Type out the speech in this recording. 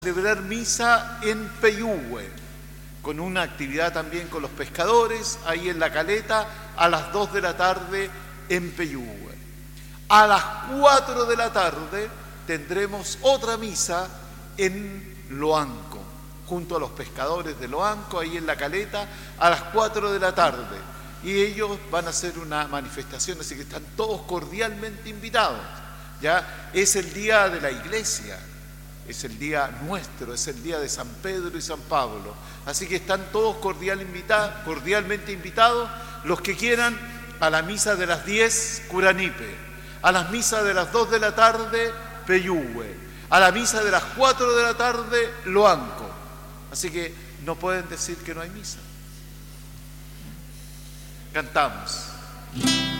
celebrar misa en Peyúgue, con una actividad también con los pescadores, ahí en la caleta, a las 2 de la tarde en Peyúgue. A las 4 de la tarde tendremos otra misa en Loanco, junto a los pescadores de Loanco, ahí en la caleta, a las 4 de la tarde. Y ellos van a hacer una manifestación, así que están todos cordialmente invitados. Ya es el día de la iglesia. Es el día nuestro, es el día de San Pedro y San Pablo. Así que están todos cordialmente invitados, los que quieran, a la misa de las 10, Curanipe, a las misas de las 2 de la tarde, Peyúgue, a la misa de las 4 de la tarde, Loanco. Así que no pueden decir que no hay misa. Cantamos.